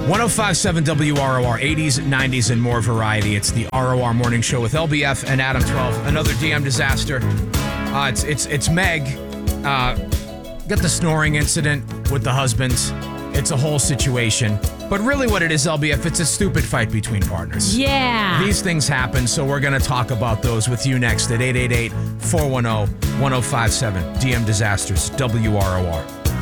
1057 WROR, 80s, 90s, and more variety. It's the ROR Morning Show with LBF and Adam 12. Another DM disaster. It's Meg. Got the snoring incident with the husbands. It's a whole situation. But really what it is, LBF, it's a stupid fight between partners. Yeah. These things happen, so we're going to talk about those with you next at 888-410-1057. DM Disasters, WROR.